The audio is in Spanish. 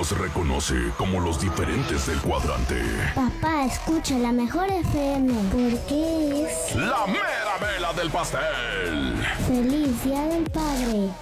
nos reconoce como los diferentes del cuadrante. Papá, escucha la mejor FM porque es La mera vela del pastel. Feliz Día del Padre.